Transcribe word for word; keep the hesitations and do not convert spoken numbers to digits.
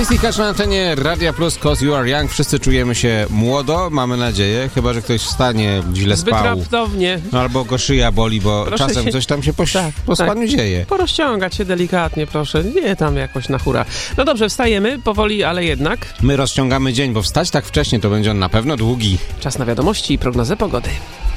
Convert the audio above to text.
Sissy Catch na antenie Radia Plus, cause you are young. Wszyscy czujemy się młodo, mamy nadzieję. Chyba że ktoś wstanie, źle Zbyt spał. raptownie. No albo go szyja boli, bo Proszę czasem się... coś tam się po, tak, po spaniu tak. dzieje. Porozciągać się delikatnie, proszę. Nie tam jakoś na hura. No dobrze, wstajemy, powoli, ale jednak. My rozciągamy dzień, bo wstać tak wcześnie to będzie on na pewno długi. Czas na wiadomości i prognozę pogody.